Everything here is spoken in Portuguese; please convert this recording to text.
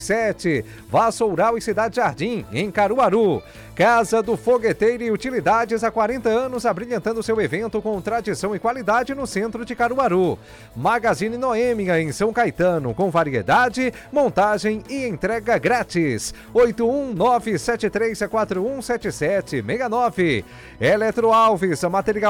7, Vassoural e Cidade Jardim, em Caruaru. Casa do Fogueteiro e Utilidades há 40 anos, abrilhantando seu evento com tradição e qualidade no centro de Caruaru. Magazine Noêmia, em São Caetano, com variedade, montagem e entrega grátis. 81973417769. Eletro Alves, material